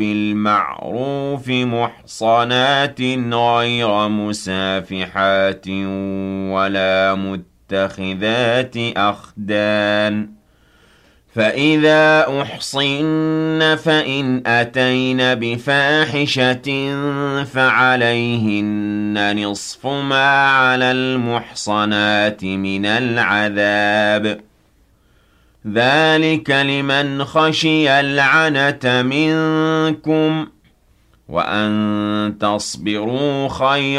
بالمعروف محصنات غير مسافحات ولا متخذات أخدان فإذا أحصن فإن أتين بفاحشة فعليهن نصف ما على المحصنات من العذاب ذلك لمن خشي العنة منكم وأن تصبروا خير